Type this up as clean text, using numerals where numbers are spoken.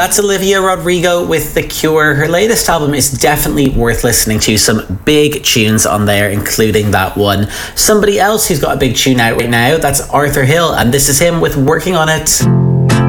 That's Olivia Rodrigo with The Cure. Her latest album is definitely worth listening to. Some big tunes on there, including that one. Somebody else who's got a big tune out right now, that's Arthur Hill, and this is him with Working on It.